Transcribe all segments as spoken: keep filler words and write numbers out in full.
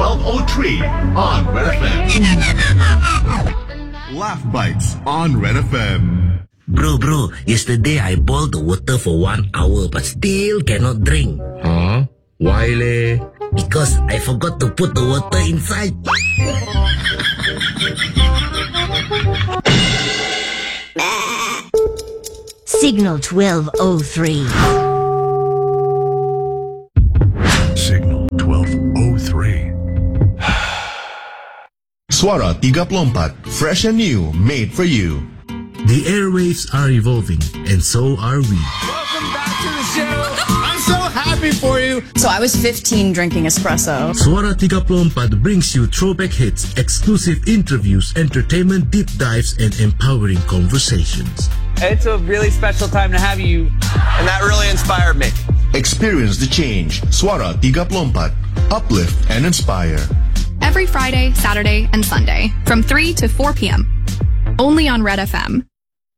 twelve oh three on Red F M. Laugh Bites on Red F M. Bro, bro, yesterday I boiled the water for one hour but still cannot drink. Huh? Why leh? Because I forgot to put the water inside. Signal twelve oh three. Signal twelve oh three. Suara tiga puluh empat, fresh and new, made for you. The airwaves are evolving, and so are we. Welcome back to the show. I'm so happy for you. So I was fifteen drinking espresso. Suara tiga puluh empat brings you throwback hits, exclusive interviews, entertainment deep dives, and empowering conversations. It's a really special time to have you, and that really inspired me. Experience the change. Suara tiga puluh empat. Uplift and inspire. Every Friday, Saturday, and Sunday from three to four p.m. Only on Red F M.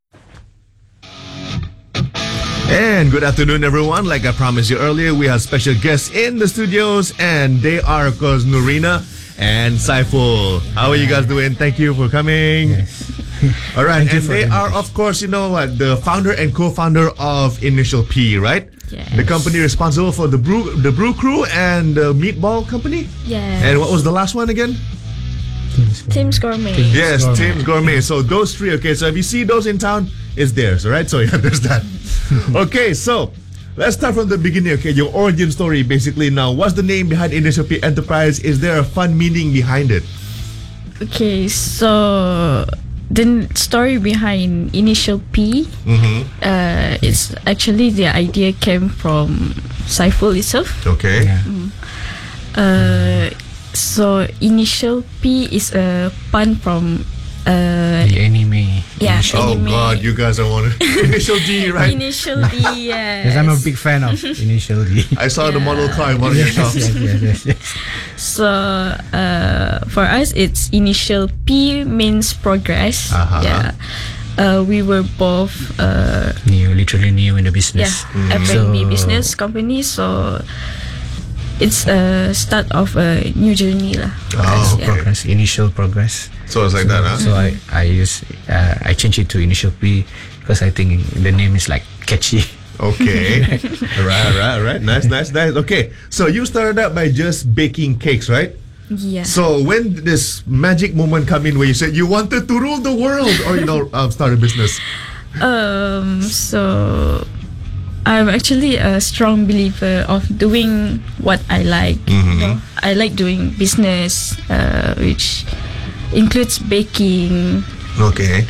And good afternoon, everyone. Like I promised you earlier, we have special guests in the studios, and they are, of course, Nurina and Saiful. How are you guys doing? Thank you for coming. Yes. All right, Thank you and for they the are, of course, you know what, the founder and co-founder of Initial P, right? Yes. The company responsible for the brew, the brew crew and the meatball company. Yes. And what was the last one again? Tim's Gourmet. Tim's Yes, Gourmet. Tim's Gourmet. So those three. Okay, so if you see those in town, it's theirs. All right. So yeah, there's that. Okay, so let's start from the beginning. Okay, your origin story, basically. Now, what's the name behind Initial P Enterprise? Is there a fun meaning behind it? Okay, so the story behind Initial P, Mm-hmm. uh, it's actually the idea came from Saiful itself. Okay. Yeah. Uh, so Initial P is a pun from uh, The anime. yeah, Initial. Oh anime. God, you guys are one. Initial D, right? Initial D, yes. Yes, I'm a big fan of Initial D. I saw the model car in one of your yes, shops. yes, yes, yes, yes. So uh, for us, it's Initial P means progress. Uh-huh. Yeah. Uh, we were both uh, New, literally new in the yeah, business. F and B So- business company. So it's a start of a new journey lah. for Oh, us, okay. yeah. Progress, initial progress. So it's like that, huh? So I, I use, uh, I changed it to Initial P because I think the name is like catchy. Okay. right, right, right. Nice, nice, nice. Okay. So you started out by just baking cakes, right? Yeah. So when did this magic moment come in where you said you wanted to rule the world or, you know, um, start a business? Um. So I'm actually a strong believer of doing what I like. Mhm. You know, I like doing business, uh, which includes baking. Okay.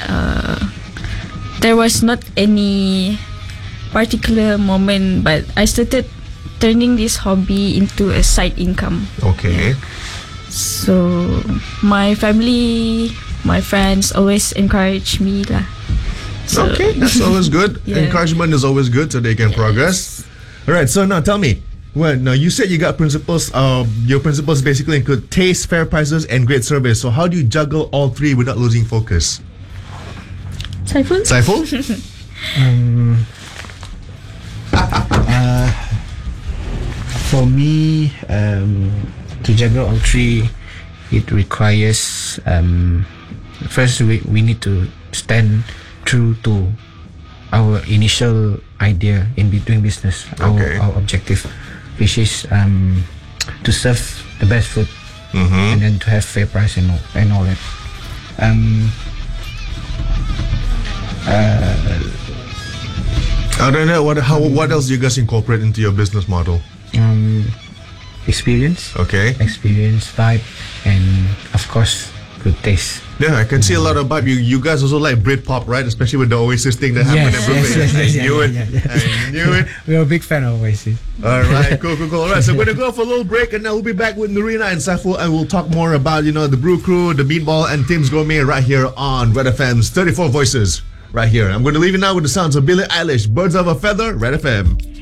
There was not any particular moment, but I started turning this hobby into a side income. Okay. So my family, my friends always encourage me lah. So, Okay, that's always good. Yeah. Encouragement is always good so they can progress. All right, so now tell me, well, now you said you got principles. Uh, your principles basically include taste, fair prices, and great service. So how do you juggle all three without losing focus? Saiful? Saiful? Um, uh, for me, um, to juggle all three, it requires um, first we, we need to stand true to our initial idea in between business, Okay. our, our objective, which is um, to serve the best food Mm-hmm. and then to have fair price and all, and all that. Um, Other than that, what how what else do you guys incorporate into your business model? um, experience, Okay. experience, vibe, and of course, good taste. Yeah, I can see a lot of vibe. You you guys also like Britpop, right? Especially with the Oasis thing that happened in Brooklyn. I knew it. I knew it. We're a big fan of Oasis. All right, cool, cool, cool. All right, so we're gonna go for a little break, and then we'll be back with Nurina and Saiful, and we'll talk more about you know the Brew Crew, the Meatball, and Tim's Gourmet right here on Red F M's thirty-four Voices. Right here. I'm going to leave you now with the sounds of Billie Eilish, Birds of a Feather, Red F M.